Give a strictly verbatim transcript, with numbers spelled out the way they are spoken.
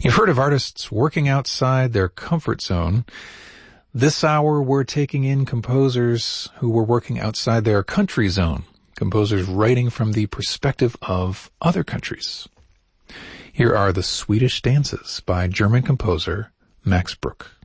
You've heard of artists working outside their comfort zone. This hour, we're taking in composers who were working outside their country zone, composers writing from the perspective of other countries. Here are the Swedish Dances by German composer Max Bruch.